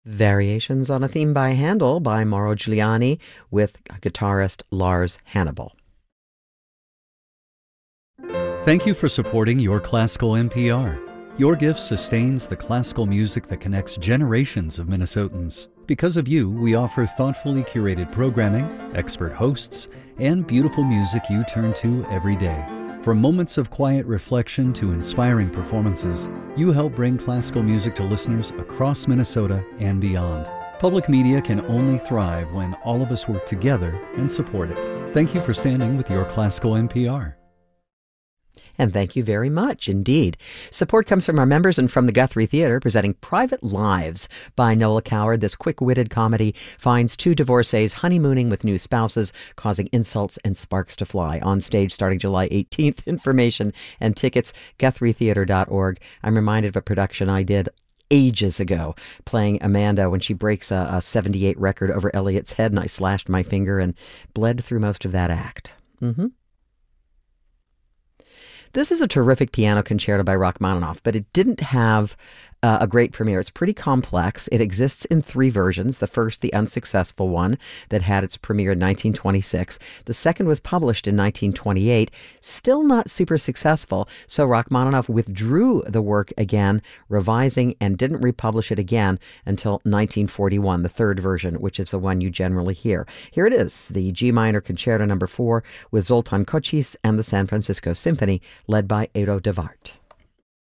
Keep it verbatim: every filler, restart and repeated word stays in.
Variations on a Theme by Handel by Mauro Giuliani with guitarist Lars Hannibal. Thank you for supporting Your Classical N P R. Your gift sustains the classical music that connects generations of Minnesotans. Because of you, we offer thoughtfully curated programming, expert hosts, and beautiful music you turn to every day. From moments of quiet reflection to inspiring performances, you help bring classical music to listeners across Minnesota and beyond. Public media can only thrive when all of us work together and support it. Thank you for standing with Your Classical N P R. And thank you very much indeed. Support comes from our members and from the Guthrie Theater, presenting Private Lives by Noel Coward. This quick-witted comedy finds two divorcees honeymooning with new spouses, causing insults and sparks to fly. On stage starting July eighteenth. Information and tickets, guthrie theater dot org. I'm reminded of a production I did ages ago, playing Amanda when she breaks a, a seventy-eight record over Elliot's head, and I slashed my finger and bled through most of that act. Mm-hmm. This is a terrific piano concerto by Rachmaninoff, but it didn't have uh, a great premiere. It's pretty complex. It exists in three versions. The first, the unsuccessful one, that had its premiere in nineteen twenty-six. The second was published in nineteen twenty-eight, still not super successful, so Rachmaninoff withdrew the work again, revising, and didn't republish it again until nineteen forty-one, the third version, which is the one you generally hear. Here it is, the G minor concerto number four with Zoltan Kocsis and the San Francisco Symphony, led by Edo de Wart.